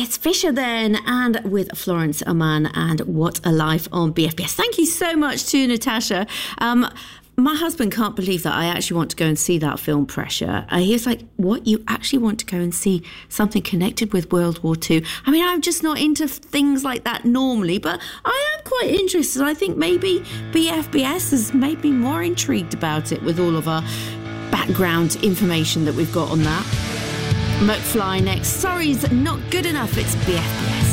Jess Fisher then, and with Florence Oman and What a Life on BFBS. Thank you so much to Natasha. My husband can't believe that I actually want to go and see that film, Pressure. He was like, what, you actually want to go and see something connected with World War II? I mean, I'm just not into things like that normally, but I am quite interested. I think maybe BFBS has made me more intrigued about it with all of our background information that we've got on that. McFly next. Sorry's not good enough. It's BFBS.